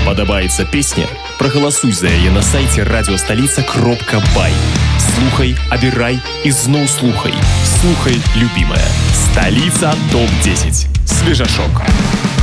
Падабаецца песня? Прагаласуй за яе на сайце радиостолица.бай. Слухай, абірай і зноў слухай. Слухай, любимая. Столица ТОП-10. Свежашок.